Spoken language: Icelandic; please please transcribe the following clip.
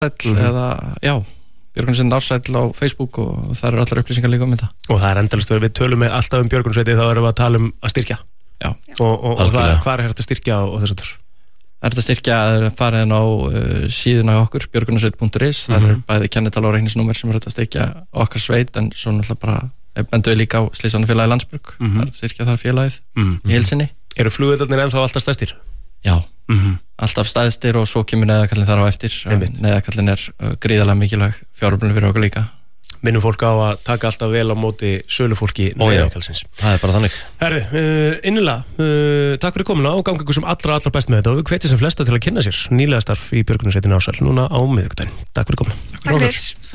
eða, já, Björgunarsveitin Ársæll á Facebook og það eru allar upplýsingar líka þetta. Og það endalaust við tölum alltaf Björgunarsveiti, þá erum við að tala að styrkja. Já. Og það, hvað hægt að styrkja og þess að þurr? Það er að styrkja að fara inn á síðuna okkur, björgunarsveit.is, það eru bæði kennitala og reikningsnúmer sem að styrkja okkar sveit, en svo náttúrulega bara bendum við líka á Slysavarnafélagið Landsbjörg, það er að styrkja þar félagið í heilsinni. Eru flugveldarnir ennþá alltaf stærstir? Já, alltaf stærstir og svo kemur neyðarkallin þar á eftir. Neyðarkallin er gríðarlega mikilvæg fjáröflun fyrir okkur líka. Minnum fólk á að taka alltaf vel á móti sölufólki neyðarkallsins. Það er bara þannig. Herri, innilega, takk fyrir komuna og gangi ykkur sem allra best með þetta og við hvetjum sem flesta til að kynna sér nýlega starf í Björgunarsveitinni Ársæll núna á miðvikudaginn. Takk fyrir komuna. Takk fyrir.